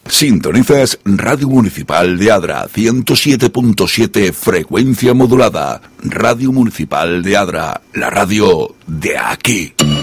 Sintonizas Radio Municipal de Adra, 107.7 frecuencia modulada. Radio Municipal de Adra, la radio de aquí.